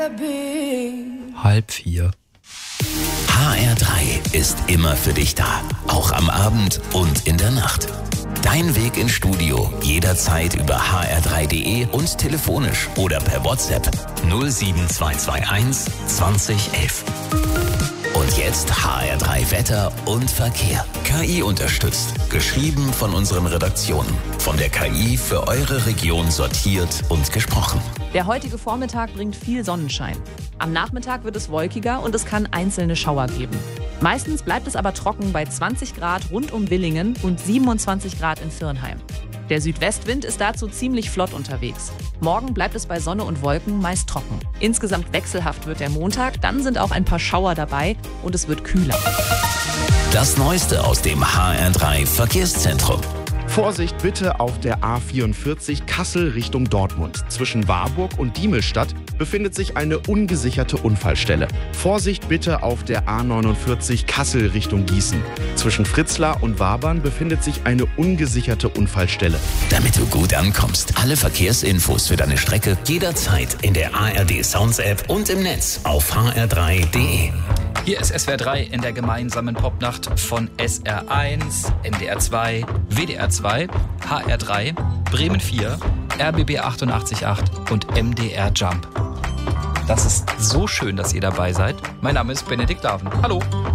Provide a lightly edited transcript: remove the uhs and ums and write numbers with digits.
3:30. HR3 ist immer für dich da, auch am Abend und in der Nacht. Dein Weg ins Studio jederzeit über hr3.de und telefonisch oder per WhatsApp 07221 2011. Und jetzt HR3 Wetter und Verkehr. KI unterstützt. Geschrieben von unseren Redaktionen. Von der KI für eure Region sortiert und gesprochen. Der heutige Vormittag bringt viel Sonnenschein. Am Nachmittag wird es wolkiger und es kann einzelne Schauer geben. Meistens bleibt es aber trocken bei 20 Grad rund um Villingen und 27 Grad in Virnheim. Der Südwestwind ist dazu ziemlich flott unterwegs. Morgen bleibt es bei Sonne und Wolken meist trocken. Insgesamt wechselhaft wird der Montag, dann sind auch ein paar Schauer dabei und es wird kühler. Das Neueste aus dem HR3 Verkehrszentrum. Vorsicht bitte auf der A44 Kassel Richtung Dortmund. Zwischen Warburg und Diemelstadt befindet sich eine ungesicherte Unfallstelle. Vorsicht bitte auf der A49 Kassel Richtung Gießen. Zwischen Fritzlar und Wabern befindet sich eine ungesicherte Unfallstelle. Damit du gut ankommst, alle Verkehrsinfos für deine Strecke jederzeit in der ARD Sounds App und im Netz auf hr3.de. Hier ist SWR 3 in der gemeinsamen Popnacht von SR1, NDR 2, WDR 2, HR 3, Bremen 4, RBB 88.8 und MDR Jump. Das ist so schön, dass ihr dabei seid. Mein Name ist Benedikt Daven. Hallo.